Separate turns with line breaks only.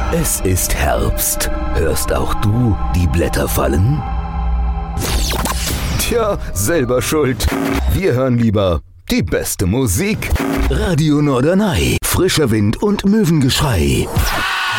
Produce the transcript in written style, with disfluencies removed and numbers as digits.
Es ist Herbst. Hörst auch du die Blätter fallen? Tja, selber schuld. Wir hören lieber die beste Musik. Radio Norderney. Frischer Wind und Möwengeschrei.